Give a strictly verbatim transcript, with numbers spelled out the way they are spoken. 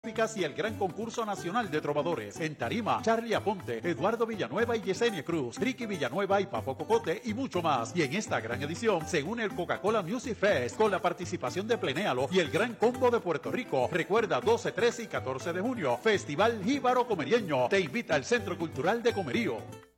Olímpicas y el Gran Concurso Nacional de Trovadores. En tarima, Charlie Aponte, Eduardo Villanueva y Yesenia Cruz, Ricky Villanueva y Papo Cocote y mucho más. Y en esta gran edición se une el Coca-Cola Music Fest con la participación de Plenéalo y el Gran Combo de Puerto Rico. Recuerda, doce, trece y catorce de junio, Festival Jíbaro Comerieño. Te invita al Centro Cultural de Comerío.